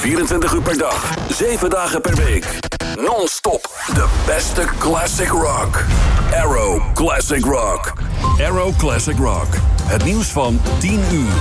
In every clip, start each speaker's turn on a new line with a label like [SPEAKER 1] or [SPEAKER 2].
[SPEAKER 1] 24 uur per dag, 7 dagen per week. Non-stop de beste classic rock. Arrow Classic Rock. Arrow Classic Rock. Het nieuws van 10 uur.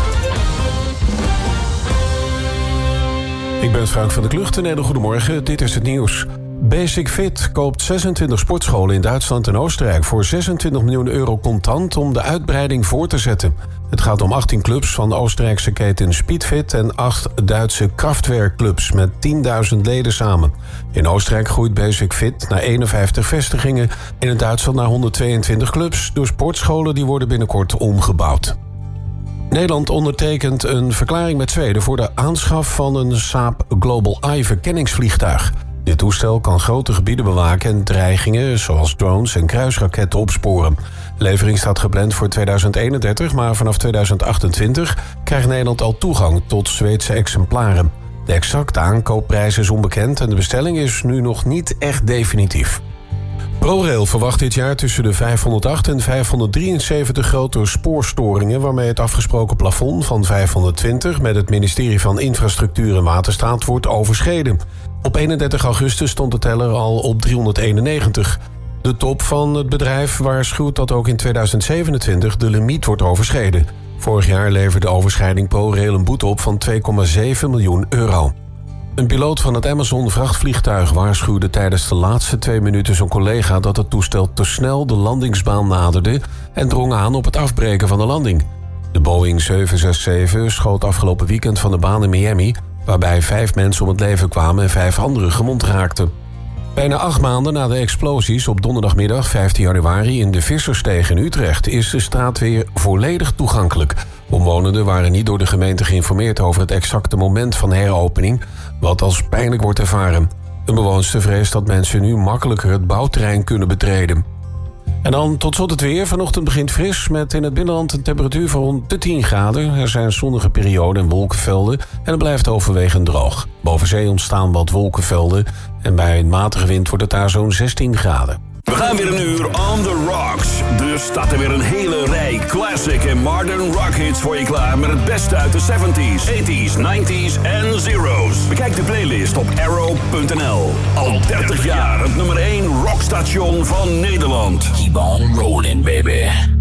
[SPEAKER 2] Ik ben Frank van der Klucht en hele goedemorgen, dit is het nieuws. Basic Fit koopt 26 sportscholen in Duitsland en Oostenrijk voor €26 miljoen contant om de uitbreiding voor te zetten. Het gaat om 18 clubs van de Oostenrijkse keten Speedfit en 8 Duitse Kraftwerkclubs met 10.000 leden samen. In Oostenrijk groeit Basic Fit naar 51 vestigingen, in het Duitsland naar 122 clubs. De sportscholen die worden binnenkort omgebouwd. Nederland ondertekent een verklaring met Zweden voor de aanschaf van een Saab Global Eye verkenningsvliegtuig. Dit toestel kan grote gebieden bewaken en dreigingen zoals drones en kruisraketten opsporen. De levering staat gepland voor 2031, maar vanaf 2028 krijgt Nederland al toegang tot Zweedse exemplaren. De exacte aankoopprijs is onbekend en de bestelling is nu nog niet echt definitief. ProRail verwacht dit jaar tussen de 508 en 573 grote spoorstoringen, waarmee het afgesproken plafond van 520 met het ministerie van Infrastructuur en Waterstaat wordt overschreden. Op 31 augustus stond de teller al op 391. De top van het bedrijf waarschuwt dat ook in 2027 de limiet wordt overschreden. Vorig jaar leverde de overschrijding ProRail een boete op van €2,7 miljoen. Een piloot van het Amazon-vrachtvliegtuig waarschuwde tijdens de laatste 2 minuten zijn collega dat het toestel te snel de landingsbaan naderde en drong aan op het afbreken van de landing. De Boeing 767 schoot afgelopen weekend van de baan in Miami, waarbij 5 mensen om het leven kwamen en 5 anderen gewond raakten. Bijna 8 maanden na de explosies op donderdagmiddag 15 januari in de Vissersteeg in Utrecht is de straat weer volledig toegankelijk. Omwonenden waren niet door de gemeente geïnformeerd over het exacte moment van heropening, wat als pijnlijk wordt ervaren. Een bewoonster vreest dat mensen nu makkelijker het bouwterrein kunnen betreden. En dan tot slot het weer. Vanochtend begint fris met in het binnenland een temperatuur van rond de 10 graden. Er zijn zonnige perioden en wolkenvelden en het blijft overwegend droog. Boven zee ontstaan wat wolkenvelden en bij een matige wind wordt het daar zo'n 16 graden.
[SPEAKER 1] We gaan weer een uur on the rocks. Dus staat er weer een hele rij classic en modern rock hits voor je klaar met het beste uit de 70s, 80s, 90s en zeros. Bekijk de playlist op arrow.nl. Al 30 jaar het nummer 1 rockstation van Nederland.
[SPEAKER 3] Keep on rolling, baby.